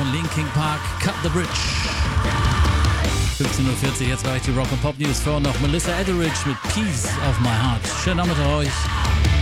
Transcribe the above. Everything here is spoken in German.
von Linkin Park, Cut the Bridge. 15.40 Uhr, jetzt reicht die Rock and Pop News vor. Noch Melissa Etheridge mit Piece of My Heart. Schönen Abend euch.